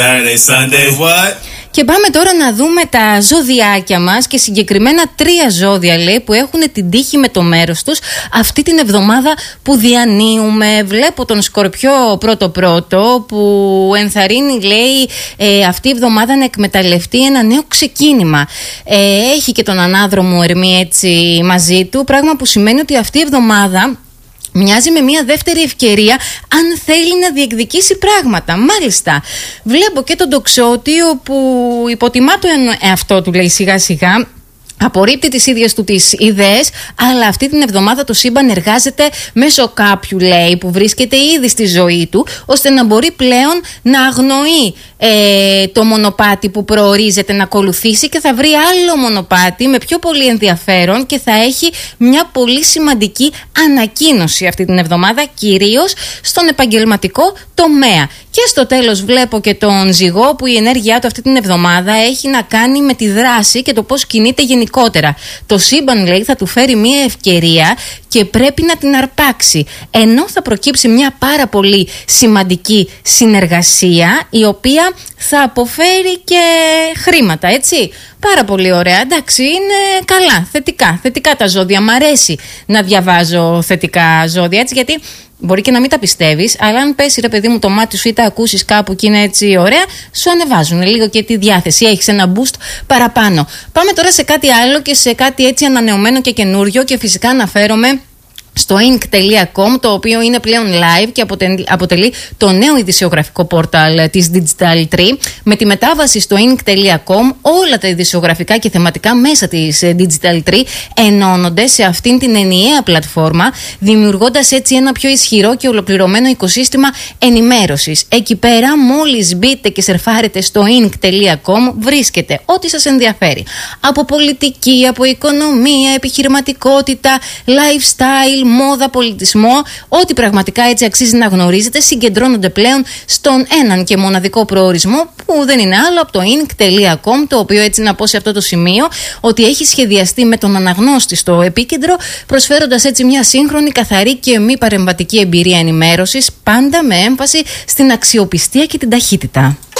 Saturday, Sunday, what? Και πάμε τώρα να δούμε τα ζωδιάκια μας και συγκεκριμένα 3 ζώδια, λέει, που έχουν την τύχη με το μέρος τους αυτή την εβδομάδα που διανύουμε. Βλέπω τον Σκορπιό πρώτο που ενθαρρύνει, λέει, αυτή η εβδομάδα να εκμεταλλευτεί ένα νέο ξεκίνημα. Έχει και τον Ανάδρομο Ερμή έτσι μαζί του, πράγμα που σημαίνει ότι αυτή η εβδομάδα μοιάζει με μια δεύτερη ευκαιρία αν θέλει να διεκδικήσει πράγματα. Μάλιστα, βλέπω και τον Τοξότη που υποτιμά το εαυτό του, λέει, σιγά σιγά. Απορρίπτει τις ίδιες του τις ιδέες, αλλά αυτή την εβδομάδα το σύμπαν εργάζεται μέσω κάποιου, λέει, που βρίσκεται ήδη στη ζωή του, ώστε να μπορεί πλέον να αγνοεί το μονοπάτι που προορίζεται να ακολουθήσει και θα βρει άλλο μονοπάτι με πιο πολύ ενδιαφέρον και θα έχει μια πολύ σημαντική ανακοίνωση αυτή την εβδομάδα, κυρίως στον επαγγελματικό τομέα. Και στο τέλος βλέπω και τον Ζυγό που η ενέργειά του αυτή την εβδομάδα έχει να κάνει με τη δράση και το πώς κινείται γενικότερα. Το σύμπαν, λέει, θα του φέρει μια ευκαιρία και πρέπει να την αρπάξει. Ενώ θα προκύψει μια πάρα πολύ σημαντική συνεργασία η οποία θα αποφέρει και χρήματα, έτσι. Πάρα πολύ ωραία. Εντάξει, είναι καλά, θετικά τα ζώδια. Μ' αρέσει να διαβάζω θετικά ζώδια, έτσι, γιατί μπορεί και να μην τα πιστεύεις, αλλά αν πέσει, ρε παιδί μου, το μάτι σου ή τα ακούσεις κάπου και είναι έτσι ωραία, σου ανεβάζουν λίγο και τη διάθεση. Έχεις ένα boost παραπάνω. Πάμε τώρα σε κάτι άλλο και σε κάτι έτσι ανανεωμένο και καινούριο, και φυσικά αναφέρομαι στο ink.com, το οποίο είναι πλέον live και αποτελεί το νέο ειδησιογραφικό πόρταλ της Digital 3. Με τη μετάβαση στο ink.com, όλα τα ειδησιογραφικά και θεματικά μέσα της Digital 3 ενώνονται σε αυτήν την ενιαία πλατφόρμα, δημιουργώντας έτσι ένα πιο ισχυρό και ολοκληρωμένο οικοσύστημα ενημέρωσης. Εκεί πέρα, μόλις μπείτε και σερφάρετε στο ink.com, βρίσκεται ό,τι σας ενδιαφέρει. Από πολιτική, από οικονομία, επιχειρηματικότητα, lifestyle, μόδα, πολιτισμό, ό,τι πραγματικά έτσι αξίζει να γνωρίζετε, συγκεντρώνονται πλέον στον έναν και μοναδικό προορισμό, που δεν είναι άλλο από το ink.com, το οποίο, έτσι να πω σε αυτό το σημείο, ότι έχει σχεδιαστεί με τον αναγνώστη στο επίκεντρο, προσφέροντας έτσι μια σύγχρονη, καθαρή και μη παρεμβατική εμπειρία ενημέρωσης, πάντα με έμφαση στην αξιοπιστία και την ταχύτητα.